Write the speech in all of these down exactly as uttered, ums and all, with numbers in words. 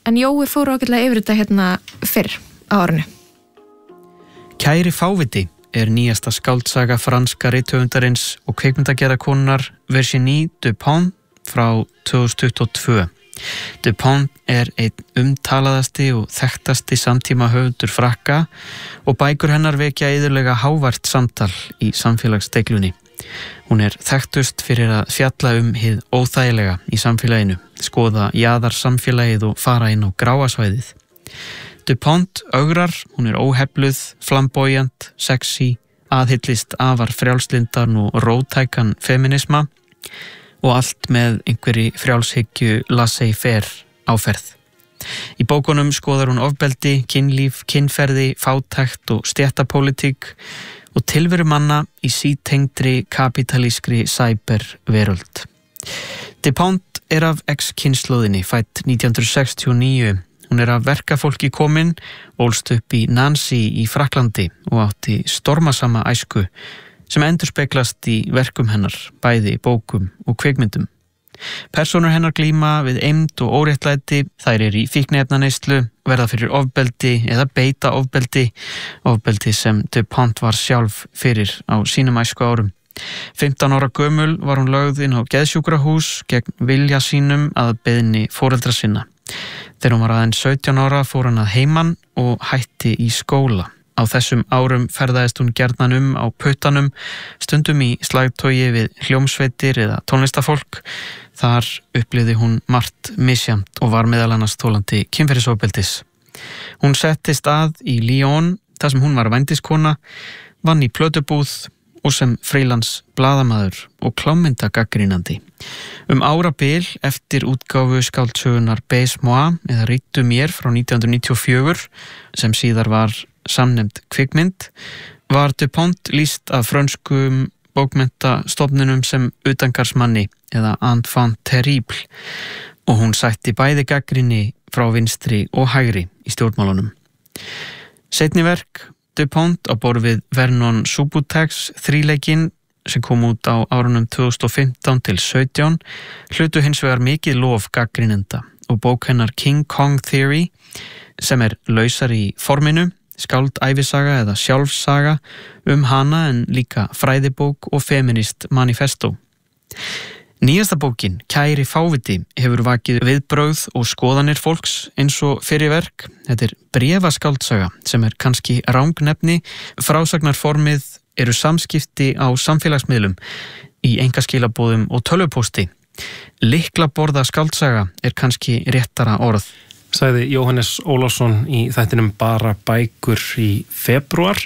en Jói fór ágætlega yfir þetta hérna fyrr á árinu. Kæri fáviti er nýjasta skáldsaga franska rithöfundarins og kvikmyndagerðarkonunnar Virginie Despentes frá tvö þúsund tuttugu og tvö. Despentes er einn umtalaðasti og þekktasti samtíma höfundur Frakka og bækur hennar vekja iðulega hávært samtal í samfélagsdeiglunni. Hún er þekktust fyrir að fjalla um hið óþægilega í samfélaginu, skoða jaðarsamfélagið og fara inn á gráasvæðið. Despentes ögrar, hún er óhefluð, flamboyant, sexy, aðhyllist afar frjálslyndan og róttækan feminisma og allt með einhverri frjálshyggju laissez-faire áferð. Í bókunum skoðar hún ofbeldi, kynlíf, kynferði, fátækt og stéttapólitík og tilveru manna í sítengdri kapitalískri cyberveröld. Despentes er af ex-kynslóðinni, fædd nítján hundruð sextíu og níu. Hún er af verkafólki komin, ólst upp í Nancy í Frakklandi og átti stormasama æsku sem endurspeglast í verkum hennar, bæði bókum og kvikmyndum. Persónur hennar glíma við eymd og óréttlæti, þær eru í fíkniefnaneyslu, verða fyrir ofbeldi eða beita ofbeldi, ofbeldi sem Despentes var sjálf fyrir á sínum æsku árum. fimmtán ára gömul var hún lögð inn á geðsjúkrahús gegn vilja sínum að beiðni foreldra sinna. Þegar hún var aðeins sautján ára fór hann að heiman og hætti í skóla. Á þessum árum ferðaðist hún gjarnan um á puttanum, stundum í slagtogi við hljómsveitir eða tónlistafólk. Þar upplifði hún margt misjafnt og var meðal annars þolandi kynferðisofbeldis. Hún settist að í Lyon, þar sem hún var vændiskona, vann í plötubúð og sem frílans blaðamaður og klámyndagagnrýnandi. Um árabil eftir útgáfu skáldsögunar Baise Moi eða Rittu mér frá nítján hundruð níutíu og fjögur, sem síðar var samnefnd kvikmynd, var Despentes lýst af frönskum bókmenntastofnunum sem utangarsmanni eða enfant terrible og hún sætti bæði gagnrýni frá vinstri og hægri í stjórnmálunum. Seinni verk Despentes á borð við Vernon Subutex þríleikinn sem kom út á árunum tvö þúsund og fimmtán til sautján hlutu hins vegar mikið lof gagnrýnenda og bók hennar King Kong Theory sem er lausar í forminu, skáldævisaga eða sjálfsaga um hana en líka fræðibók og feminist manifesto. Nýjasta bókin, Kæri fáviti, hefur vakið viðbrögð og skoðanir fólks eins og fyrir verk. Þetta er bréfaskáldasaga sem er kannski rangnefni. Frásagnarformið eru samskipti á samfélagsmiðlum í einkaskilabóðum og tölvupósti. Lyklaborða skáldsaga er kannski réttara orð. Sagði Jóhannes Ólafsson í þættinum Bara bækur í febrúar.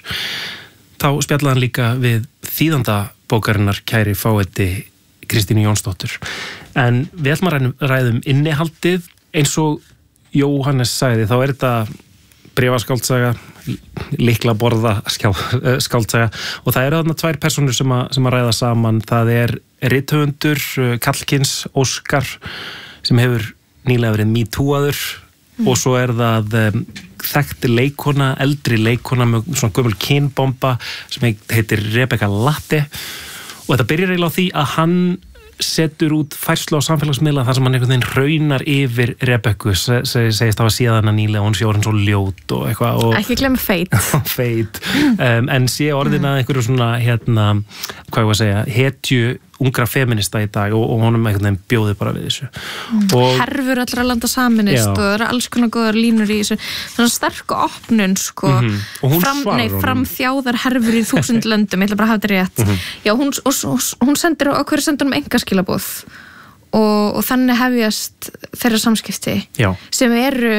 Þá spjallaði hann líka við þýðanda bókarinnar Kæri fáviti Kristínu Jónsdóttur. En við ætlum að ræðum innihaldið. Eins og Jóhannes sagði, þá er þetta bréfaskáldasaga, lyklaborða skáldsaga og það eru þarna tvær persónur sem að, sem að ræða saman. Það er rithöfundur, Karlkins Óskar, sem hefur nýlega verið MeToo-aður mm. og svo er það um, þekkt leikona, eldri leikona með svona gömul kynbomba sem heitir Rebecca Latte. Og þetta byrjar eiginlega á því að hann setur út færslu á samfélagsmiðla þar sem hann einhvern veginn raunar yfir Rebekku, se, se, segist það að síða hana nýlega og hún sé orðin svo ljót og eitthvað. Og ekki glemma feit. feit. Um, en sé orðin að einhverju svona, hérna, hvað ég var að segja, hetju ungra feminista í dag og, og honum einhvern veginn bjóði bara við þessu. Mm. Og, herfur allra landa saminist já. Og það eru alls konar góðar línur í þessu. Svona sterk opnun, sko. Mm-hmm. Og hún fram, svarar nei, honum. Fram þjáðar herfur í þúsund löndum, ég ætla bara að hafa þetta rétt. Mm-hmm. Já, hún, og, og, hún sendir á hverju sendur um engaskilaboð og, og þannig hefjast þeirra samskipti já. Sem eru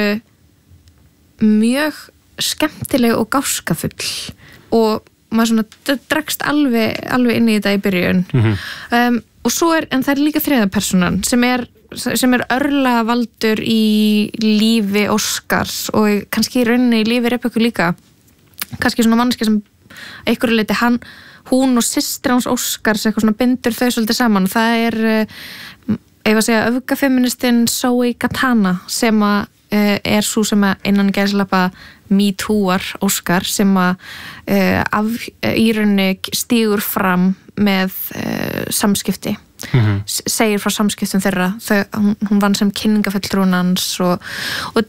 mjög skemmtileg og gáskafull og maður svona dregst alveg, alveg inn í þetta í byrjun mm-hmm. um, og svo er, en það er líka þriðja persónan sem er, sem er örlavaldur í lífi Óskars og kannski í rauninni í lífi Rebekku líka, kannski svona mannski sem einhverju leiti hann, hún og systir hans Óskars eitthvað svona bindur þau svolítið saman. Það er, ef að segja, öfgafeministinn Zoe Gatana sem að er svo sem að innan gæslappa MeToo-ar Óskar sem að uh, af, í rauninni stígur fram með uh, samskipti mm-hmm. segir frá samskiptum þeirra þau, hún, hún vann sem kynningafulltrúan hans og, og